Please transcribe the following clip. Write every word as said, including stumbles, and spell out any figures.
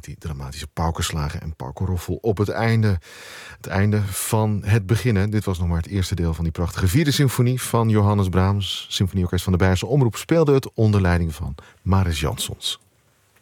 met die dramatische paukenslagen en paukenroffel op het einde. Het einde van het beginnen. Dit was nog maar het eerste deel van die prachtige vierde symfonie van Johannes Brahms. Symfonieorkest van de Beierse Omroep speelde het onder leiding van Mariss Jansons.